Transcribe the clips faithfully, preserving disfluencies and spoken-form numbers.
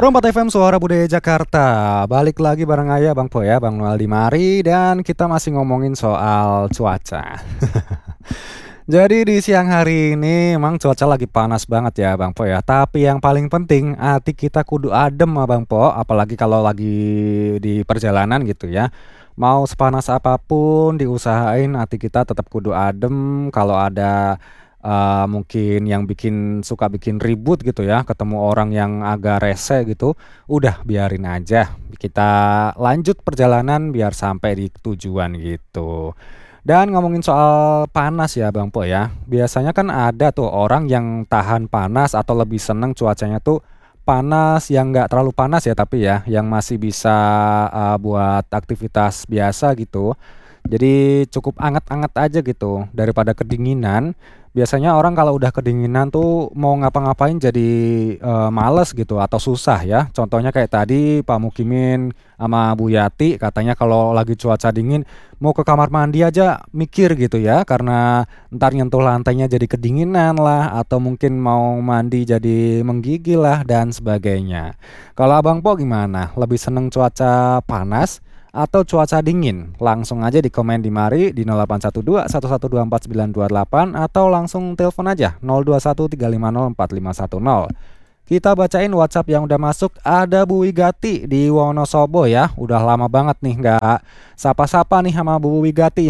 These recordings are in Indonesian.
Perompak F M Suara Budaya Jakarta. Balik lagi bareng Ayah Bang Po ya, Bang Noel di mari dan kita masih ngomongin soal cuaca. Jadi di siang hari ini emang cuaca lagi panas banget ya Bang Po ya. Tapi yang paling penting hati kita kudu adem ah, Bang Po, apalagi kalau lagi di perjalanan gitu ya. Mau sepanas apapun diusahain hati kita tetap kudu adem. Kalau ada Eee, mungkin yang bikin suka bikin ribut gitu ya, ketemu orang yang agak rese gitu, udah biarin aja, kita lanjut perjalanan biar sampai di tujuan gitu. Dan ngomongin soal panas ya Bang Po ya, biasanya kan ada tuh orang yang tahan panas atau lebih seneng cuacanya tuh panas yang nggak terlalu panas ya tapi ya, yang masih bisa, eee, buat aktivitas biasa gitu. Jadi cukup anget-anget aja gitu daripada kedinginan. Biasanya orang kalau udah kedinginan tuh mau ngapa-ngapain jadi, eee, males gitu atau susah ya. Contohnya kayak tadi Pak Mukimin sama Bu Yati katanya kalau lagi cuaca dingin mau ke kamar mandi aja mikir gitu ya, karena entar nyentuh lantainya jadi kedinginan lah, atau mungkin mau mandi jadi menggigil lah dan sebagainya. Kalau Abang Po gimana? Lebih seneng cuaca panas atau cuaca dingin? Langsung aja di komen di mari di nol delapan satu dua satu satu dua empat sembilan dua delapan atau langsung telepon aja nol dua satu tiga lima nol empat lima satu nol. Kita bacain WhatsApp yang udah masuk. Ada Bu Wigati di Wonosobo ya. Udah lama banget nih nggak sapa-sapa nih sama Bu Wigati.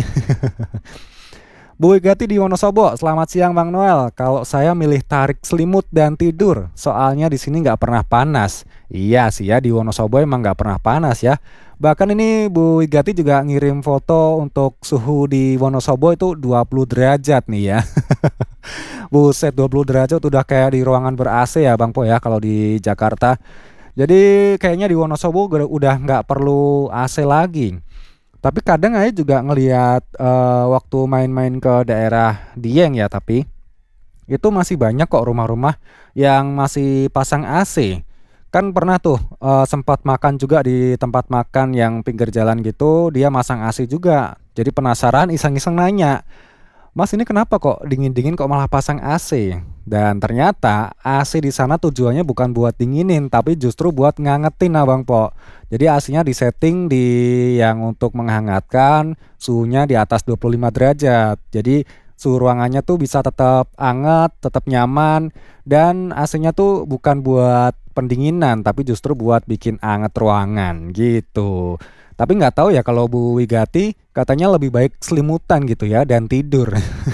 Bu Wigati di Wonosobo, selamat siang Bang Noel. Kalau saya milih tarik selimut dan tidur, soalnya di sini nggak pernah panas. Iya sih ya, di Wonosobo emang nggak pernah panas ya. Bahkan ini Bu Wigati juga ngirim foto untuk suhu di Wonosobo itu dua puluh derajat nih ya. Buset, dua puluh derajat udah kayak di ruangan ber-A C ya Bang Po ya kalau di Jakarta. Jadi kayaknya di Wonosobo udah udah nggak perlu A C lagi. Tapi kadang aja juga ngelihat, eee, waktu main-main ke daerah Dieng ya tapi, itu masih banyak kok rumah-rumah yang masih pasang A C. Kan pernah tuh, eee, sempat makan juga di tempat makan yang pinggir jalan gitu, dia masang A C juga. Jadi penasaran iseng-iseng nanya, "Mas ini kenapa kok dingin-dingin kok malah pasang A C?" Dan ternyata A C di sana tujuannya bukan buat dinginin, tapi justru buat ngangetin nah Bang Po. Jadi A C-nya disetting di yang untuk menghangatkan, suhunya di atas dua puluh lima derajat. Jadi suhu ruangannya tuh bisa tetap anget, tetap nyaman, dan A C-nya tuh bukan buat pendinginan, tapi justru buat bikin anget ruangan gitu. Tapi nggak tahu ya kalau Bu Wigati katanya lebih baik selimutan gitu ya dan tidur.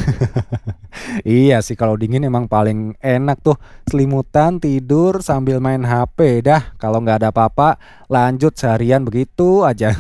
Iya sih kalau dingin emang paling enak tuh selimutan, tidur sambil main H P dah. Kalau nggak ada apa-apa lanjut seharian begitu aja.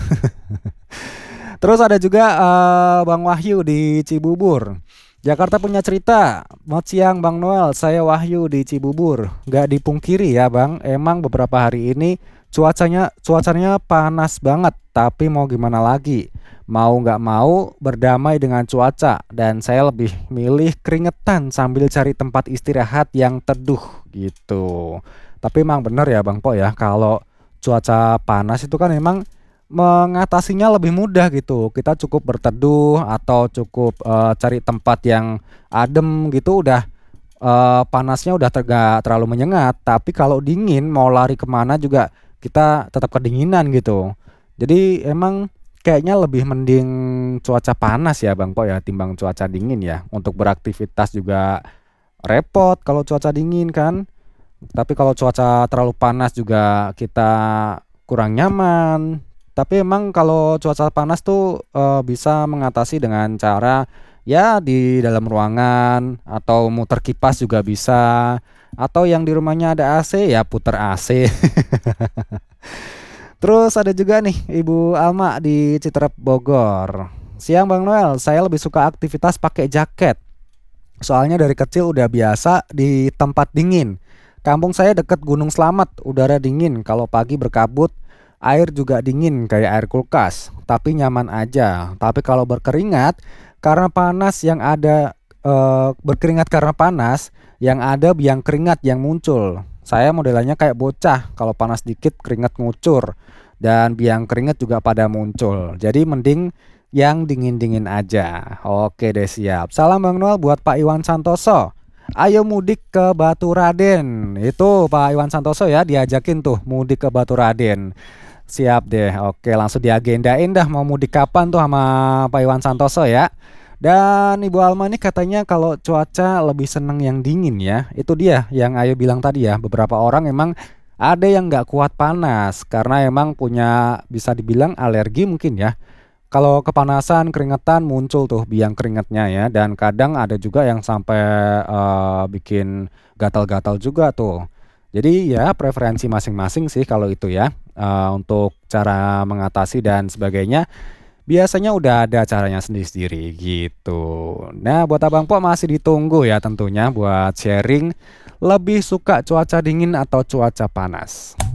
Terus ada juga, eee, Bang Wahyu di Cibubur. Jakarta punya cerita. "Selamat siang Bang Noel, saya Wahyu di Cibubur. Nggak dipungkiri ya Bang, emang beberapa hari ini cuacanya cuacanya panas banget, tapi mau gimana lagi, mau nggak mau berdamai dengan cuaca dan saya lebih milih keringetan sambil cari tempat istirahat yang teduh," gitu. Tapi emang bener ya Bang Po ya, kalau cuaca panas itu kan emang mengatasinya lebih mudah gitu. Kita cukup berteduh atau cukup, eee, cari tempat yang adem gitu udah, eee, panasnya udah ter nggak terlalu menyengat. Tapi kalau dingin mau lari kemana juga kita tetap kedinginan gitu. Jadi emang kayaknya lebih mending cuaca panas ya Bang Po ya, timbang cuaca dingin ya. Untuk beraktivitas juga repot kalau cuaca dingin kan. Tapi kalau cuaca terlalu panas juga kita kurang nyaman. Tapi emang kalau cuaca panas tuh, eee, bisa mengatasi dengan cara, ya di dalam ruangan atau muter kipas juga bisa, atau yang di rumahnya ada A C, ya puter A C. Terus ada juga nih Ibu Alma di Citerep, Bogor. "Siang Bang Noel, saya lebih suka aktivitas pakai jaket. Soalnya dari kecil udah biasa di tempat dingin. Kampung saya dekat Gunung Slamet, udara dingin. Kalau pagi berkabut, air juga dingin kayak air kulkas. Tapi nyaman aja. Tapi kalau berkeringat karena panas yang ada eh, berkeringat karena panas, yang ada biang keringat yang muncul. Saya modelannya kayak bocah. Kalau panas dikit keringat ngucur dan biang keringat juga pada muncul. Jadi mending yang dingin-dingin aja." Oke deh siap. Salam Bang Noel buat Pak Iwan Santoso. Ayo mudik ke Baturaden. Itu Pak Iwan Santoso ya diajakin tuh mudik ke Baturaden. Siap deh. Oke, langsung diagendain dah mau mudik kapan tuh sama Pak Iwan Santoso ya. Dan Ibu Alma nih katanya kalau cuaca lebih seneng yang dingin ya. Itu dia yang Ayo bilang tadi ya. Beberapa orang emang ada yang nggak kuat panas karena emang punya bisa dibilang alergi mungkin ya. Kalau kepanasan, keringetan muncul tuh biang keringatnya ya, dan kadang ada juga yang sampai eh, bikin gatal-gatal juga tuh. Jadi ya preferensi masing-masing sih kalau itu ya. Eh, untuk cara mengatasi dan sebagainya, biasanya udah ada caranya sendiri-sendiri gitu. Nah, buat Abang Po masih ditunggu ya tentunya buat sharing lebih suka cuaca dingin atau cuaca panas.